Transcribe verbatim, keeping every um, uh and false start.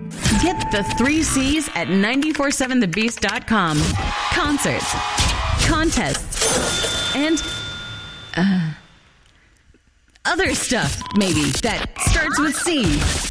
Get the three C's at nine four seven the beast dot com. Concerts, contests, and uh, other stuff, maybe, that starts with C.